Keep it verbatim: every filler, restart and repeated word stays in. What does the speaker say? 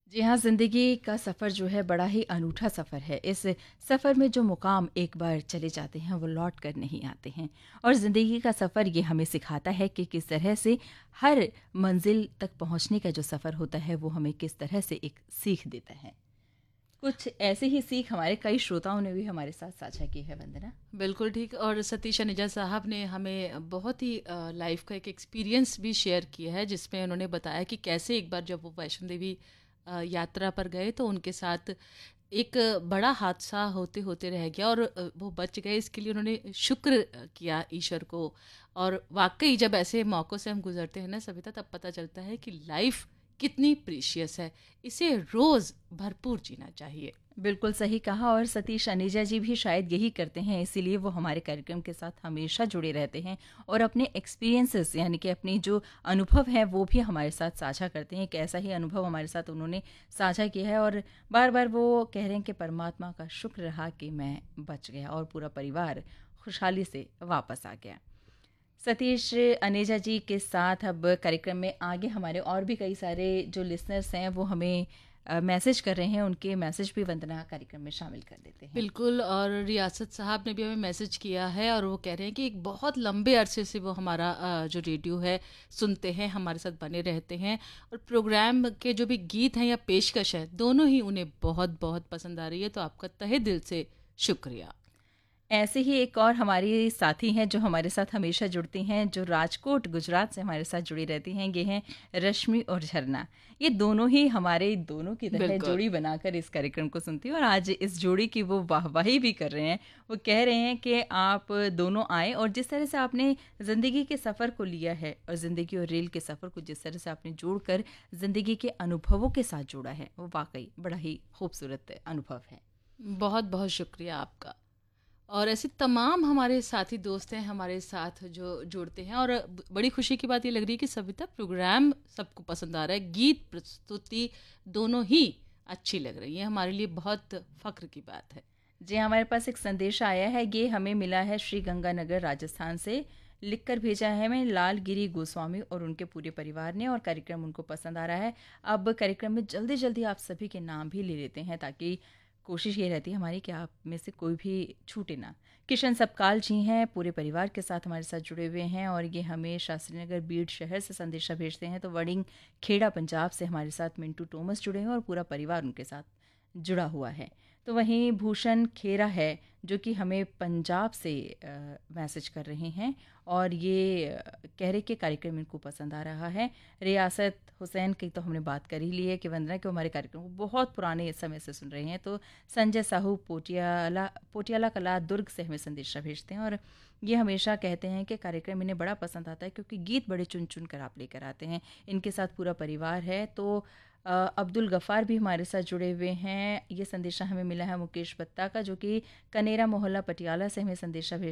जी हाँ, ज़िंदगी का सफ़र जो है बड़ा ही अनूठा सफ़र है। इस सफ़र में जो मुकाम एक बार चले जाते हैं वो लौट कर नहीं आते हैं और ज़िंदगी का सफ़र ये हमें सिखाता है कि किस तरह से हर मंज़िल तक पहुँचने का जो सफ़र होता है वो हमें किस तरह से एक सीख देता है। कुछ ऐसी ही सीख हमारे कई श्रोताओं ने भी हमारे साथ साझा की है वंदना। बिल्कुल ठीक। और सतीश अनिजा साहब ने हमें बहुत ही लाइफ का एक एक्सपीरियंस भी शेयर किया है, जिसमें उन्होंने बताया कि कैसे एक बार जब वो वैष्णो देवी अ, यात्रा पर गए तो उनके साथ एक बड़ा हादसा होते होते रह गया और अ, वो बच गए। इसके लिए उन्होंने शुक्र अ, किया ईश्वर को। और वाकई जब ऐसे मौक़ों से हम गुजरते हैं ना सविता, तब पता चलता है कि लाइफ कितनी प्रीशियस है, इसे रोज़ भरपूर जीना चाहिए। बिल्कुल सही कहा और सतीश अनीजा जी भी शायद यही करते हैं, इसीलिए वो हमारे कार्यक्रम के साथ हमेशा जुड़े रहते हैं और अपने एक्सपीरियंसेस यानी कि अपनी जो अनुभव है वो भी हमारे साथ साझा करते हैं। एक ऐसा ही अनुभव हमारे साथ उन्होंने साझा किया है और बार बार वो कह रहे हैं कि परमात्मा का शुक्र रहा कि मैं बच गया और पूरा परिवार खुशहाली से वापस आ गया। सतीश अनेजा जी के साथ अब कार्यक्रम में आगे हमारे और भी कई सारे जो लिसनर्स हैं वो हमें अ, मैसेज कर रहे हैं, उनके मैसेज भी वंदना कार्यक्रम में शामिल कर देते हैं। बिल्कुल। और रियासत साहब ने भी हमें मैसेज किया है और वो कह रहे हैं कि एक बहुत लंबे अरसे से वो हमारा अ, जो रेडियो है सुनते हैं, हमारे साथ बने रहते हैं और प्रोग्राम के जो भी गीत हैं या पेशकश है, दोनों ही उन्हें बहुत बहुत पसंद आ रही है। तो आपका तहे दिल से शुक्रिया। ऐसे ही एक और हमारी साथी हैं जो हमारे साथ हमेशा जुड़ती हैं, जो राजकोट गुजरात से हमारे साथ जुड़ी रहती हैं, ये हैं रश्मि और झरना। ये दोनों ही हमारे दोनों की तरह बिल्कुल। जोड़ी बनाकर इस कार्यक्रम को सुनती हैं और आज इस जोड़ी की वो वाहवाही भी कर रहे हैं। वो कह रहे हैं कि आप दोनों आएँ और जिस तरह से आपने ज़िंदगी के सफ़र को लिया है और ज़िंदगी और रेल के सफ़र को जिस तरह से आपने जोड़कर ज़िंदगी के अनुभवों के साथ जोड़ा है, वो वाक़ई बड़ा ही खूबसूरत अनुभव है। बहुत बहुत शुक्रिया आपका। और ऐसे तमाम हमारे साथी दोस्त हैं हमारे साथ जो जुड़ते हैं। और ब- बड़ी खुशी की बात ये लग रही है कि सविता, प्रोग्राम सबको पसंद आ रहा है, गीत प्रस्तुति दोनों ही अच्छी लग रही है, हमारे लिए बहुत फ़ख्र की बात है। जी हाँ, हमारे पास एक संदेश आया है, ये हमें मिला है श्री गंगानगर राजस्थान से। लिखकर भेजा है हमें लाल गिरी गोस्वामी और उनके पूरे परिवार ने और कार्यक्रम उनको पसंद आ रहा है। अब कार्यक्रम में जल्दी जल्दी आप सभी के नाम भी ले लेते हैं ताकि कोशिश ये रहती है हमारी कि आप में से कोई भी छूटे ना। किशन सपकाल जी हैं, पूरे परिवार के साथ हमारे साथ जुड़े हुए हैं और ये हमें शास्त्री नगर बीड़ शहर से संदेशा भेजते हैं। तो वडिंग खेड़ा पंजाब से हमारे साथ मिंटू टोमस जुड़े हैं और पूरा परिवार उनके साथ जुड़ा हुआ है। तो वहीं भूषण खेरा है जो कि हमें पंजाब से अ, मैसेज कर रहे हैं और ये अ, कह रहे कि कार्यक्रम इनको पसंद आ रहा है। रियासत हुसैन की तो हमने बात कर ही ली है कि वंदना कि हमारे कार्यक्रम को बहुत पुराने समय से सुन रहे हैं। तो संजय साहू पोटियाला पोटियाला कला दुर्ग से हमें संदेशा भेजते हैं और ये हमेशा कहते हैं कि कार्यक्रम इन्हें बड़ा पसंद आता है क्योंकि गीत बड़े चुन चुन कर आप लेकर आते हैं। इनके साथ पूरा परिवार है। तो अ, अब्दुल गफ़ार भी हमारे साथ जुड़े हुए हैं। ये संदेशा हमें मिला है मुकेश बत्ता का, जो कि कनेरा मोहल्ला पटियाला से हमें संदेशा भेज